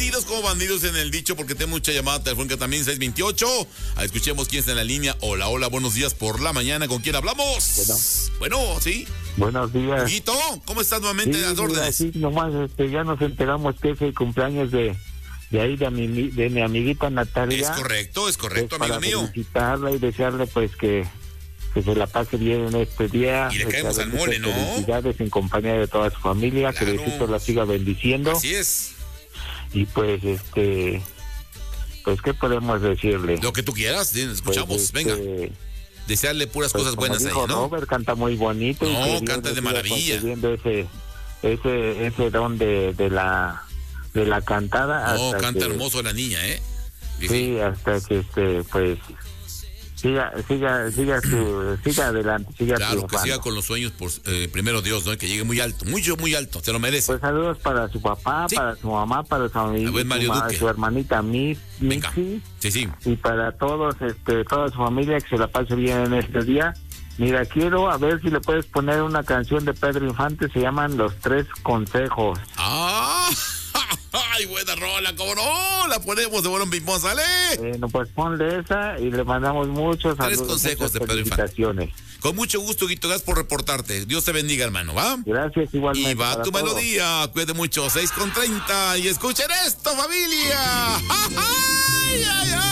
como bandidos en el dicho, porque tengo mucha llamada telefónica también, 628. Escuchemos quién está en la línea. Hola, hola, buenos días por la mañana. ¿Con quién hablamos? Bueno, ¿sí? Buenos días. Huguito, ¿cómo estás nuevamente? Sí, a las órdenes. Sí, nomás ya nos enteramos que es el cumpleaños de mi amiguita Natalia. Es correcto, para amigo mío. Felicitarla y desearle pues que se la pase bien en este día. Y le caemos al mole, ¿no? Felicidades en compañía de toda su familia, Claro. que Diosito la siga bendiciendo. Así es. Y pues pues ¿qué podemos decirle? Lo que tú quieras, escuchamos, Pues, venga. Desearle puras pues, cosas como buenas a dijo ella, ¿no? Robert, canta muy bonito. No, y que Dios canta le de siga maravilla. concediendo ese don de la cantada. No, hasta canta que, hermoso la niña, ¿eh? Sí, hasta que pues siga adelante, siga Claro, triunfando. que siga con los sueños, primero Dios, ¿no? Que llegue muy alto, muy alto, se lo merece. Pues saludos para su papá, Sí. para su mamá, para su amiga, buen Mario Duque. su hermanita Venga. Mixi, Sí. y para todos, toda su familia, que se la pase bien en este día. Mira, quiero a ver si le puedes poner una canción de Pedro Infante, se llaman Los Tres Consejos. ¡Ah! ¡Ay, buena rola! ¿Cómo no? La ponemos de buen ping-pong, ¿sale? No, pues ponle esa y le mandamos muchos saludos. Consejos de Pedro Infante. Con mucho gusto, Guito, gracias por reportarte. Dios te bendiga, hermano, ¿va? Gracias, igualmente. Y va tu melodía. Cuídate mucho, 6:30. Y escuchen esto, familia. ¡Ay, ay, ay!